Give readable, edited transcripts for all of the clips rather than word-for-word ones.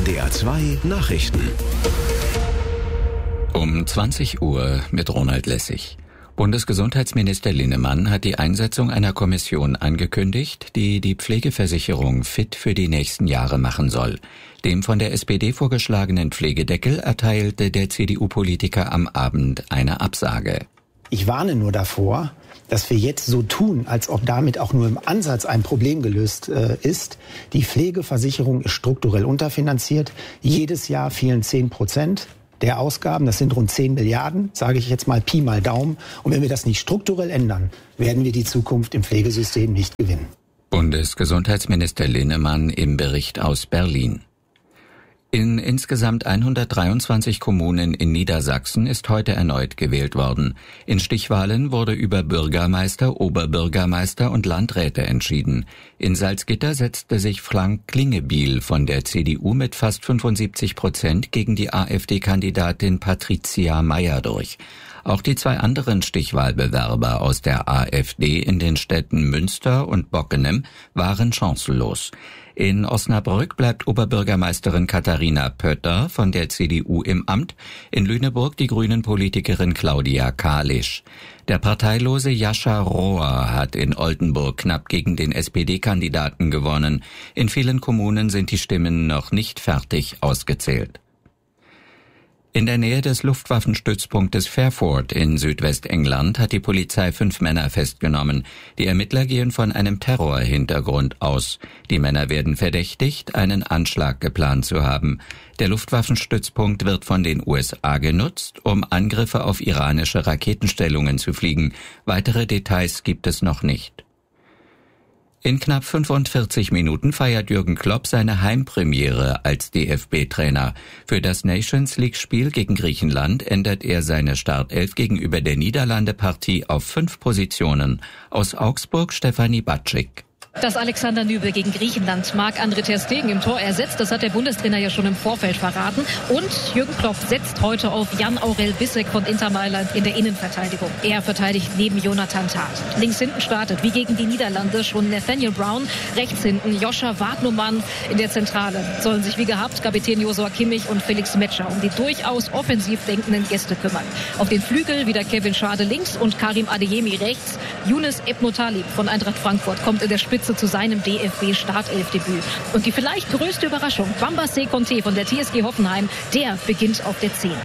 NDR 2 Nachrichten. Um 20 Uhr mit Ronald Lessig. Bundesgesundheitsminister Linnemann hat die Einsetzung einer Kommission angekündigt, die die Pflegeversicherung fit für die nächsten Jahre machen soll. Dem von der SPD vorgeschlagenen Pflegedeckel erteilte der CDU-Politiker am Abend eine Absage. Ich warne nur davor, dass wir jetzt so tun, als ob damit auch nur im Ansatz ein Problem gelöst ist. Die Pflegeversicherung ist strukturell unterfinanziert. Jedes Jahr fehlen 10% der Ausgaben. Das sind rund 10 Milliarden, sage ich jetzt mal Pi mal Daumen. Und wenn wir das nicht strukturell ändern, werden wir die Zukunft im Pflegesystem nicht gewinnen. Bundesgesundheitsminister Linnemann im Bericht aus Berlin. In insgesamt 123 Kommunen in Niedersachsen ist heute erneut gewählt worden. In Stichwahlen wurde über Bürgermeister, Oberbürgermeister und Landräte entschieden. In Salzgitter setzte sich Frank Klingebiel von der CDU mit fast 75% gegen die AfD-Kandidatin Patricia Mayer durch. Auch die zwei anderen Stichwahlbewerber aus der AfD in den Städten Münster und Bockenem waren chancenlos. In Osnabrück bleibt Oberbürgermeisterin Katharina Pötter von der CDU im Amt, in Lüneburg die Grünen-Politikerin Claudia Kalisch. Der parteilose Jascha Rohr hat in Oldenburg knapp gegen den SPD-Kandidaten gewonnen. In vielen Kommunen sind die Stimmen noch nicht fertig ausgezählt. In der Nähe des Luftwaffenstützpunktes Fairford in Südwestengland hat die Polizei 5 Männer festgenommen. Die Ermittler gehen von einem Terrorhintergrund aus. Die Männer werden verdächtigt, einen Anschlag geplant zu haben. Der Luftwaffenstützpunkt wird von den USA genutzt, um Angriffe auf iranische Raketenstellungen zu fliegen. Weitere Details gibt es noch nicht. In knapp 45 Minuten feiert Jürgen Klopp seine Heimpremiere als DFB-Trainer. Für das Nations-League-Spiel gegen Griechenland ändert er seine Startelf gegenüber der Niederlande-Partie auf 5 Positionen. Aus Augsburg Stefanie Batschik. Dass Alexander Nübel gegen Griechenland Marc-André ter Stegen im Tor ersetzt, das hat der Bundestrainer ja schon im Vorfeld verraten. Und Jürgen Klopp setzt heute auf Jan-Aurel Bissek von Inter Mailand in der Innenverteidigung. Er verteidigt neben Jonathan Tah. Links hinten startet, wie gegen die Niederlande, schon Nathaniel Brown. Rechts hinten Joscha Wagnumann. In der Zentrale sollen sich wie gehabt Kapitän Josua Kimmich und Felix Metscher um die durchaus offensiv denkenden Gäste kümmern. Auf den Flügel wieder Kevin Schade links und Karim Adeyemi rechts. Younes Ebnotalib von Eintracht Frankfurt kommt in der Spitze zu seinem DFB-Startelfdebüt. Und die vielleicht größte Überraschung, Bambassé Conté von der TSG Hoffenheim, der beginnt auf der 10.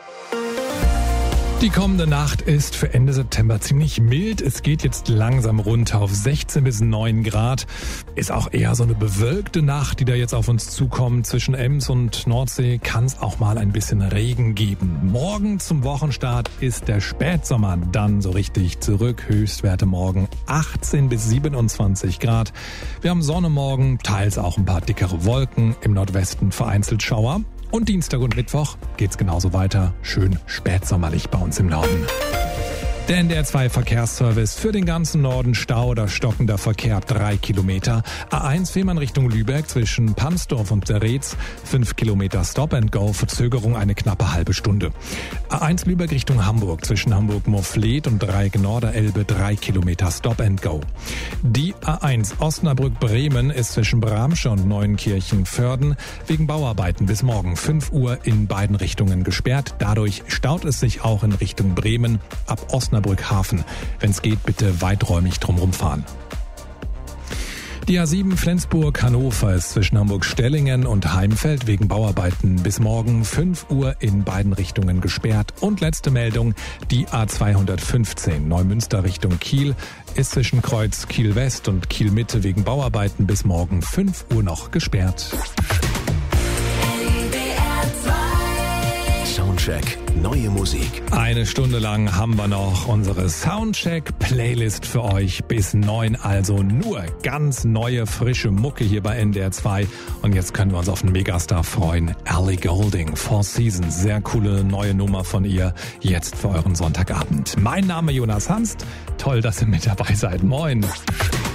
Die kommende Nacht ist für Ende September ziemlich mild. Es geht jetzt langsam runter auf 16 bis 9 Grad. Ist auch eher so eine bewölkte Nacht, die da jetzt auf uns zukommt. Zwischen Ems und Nordsee kann es auch mal ein bisschen Regen geben. Morgen zum Wochenstart ist der Spätsommer dann so richtig zurück. Höchstwerte morgen 18 bis 27 Grad. Wir haben Sonne morgen, teils auch ein paar dickere Wolken. Im Nordwesten vereinzelt Schauer. Und Dienstag und Mittwoch geht's genauso weiter. Schön spätsommerlich bei uns im Norden. Der NDR 2 Verkehrsservice für den ganzen Norden. Stau oder stockender Verkehr ab 3 Kilometer. A1 Fehmarn Richtung Lübeck zwischen Pansdorf und Zeretz. 5 Kilometer Stop and Go. Verzögerung eine knappe halbe Stunde. A1 Lübeck Richtung Hamburg zwischen Hamburg-Morfleet und Dreieck Norderelbe. 3 Kilometer Stop and Go. Die A1 Osnabrück-Bremen ist zwischen Bramsche und Neuenkirchen-Vörden wegen Bauarbeiten bis morgen 5 Uhr in beiden Richtungen gesperrt. Dadurch staut es sich auch in Richtung Bremen ab Osnabrück Hafen. Wenn es geht, bitte weiträumig drumherum fahren. Die A7 Flensburg-Hannover ist zwischen Hamburg-Stellingen und Heimfeld wegen Bauarbeiten bis morgen 5 Uhr in beiden Richtungen gesperrt. Und letzte Meldung, die A215 Neumünster Richtung Kiel ist zwischen Kreuz Kiel-West und Kiel-Mitte wegen Bauarbeiten bis morgen 5 Uhr noch gesperrt. Soundcheck, neue Musik. Eine Stunde lang haben wir noch unsere Soundcheck-Playlist für euch bis 9. Also nur ganz neue, frische Mucke hier bei NDR 2. Und jetzt können wir uns auf einen Megastar freuen. Ellie Goulding, Four Seasons. Sehr coole neue Nummer von ihr. Jetzt für euren Sonntagabend. Mein Name Jonas Hanst. Toll, dass ihr mit dabei seid. Moin.